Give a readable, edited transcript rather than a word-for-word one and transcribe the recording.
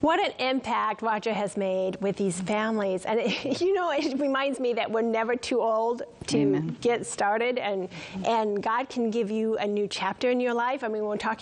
What an impact Roger has made with these families. And, it reminds me that we're never too old to Amen. get started. And God can give you a new chapter in your life. I mean, we're talking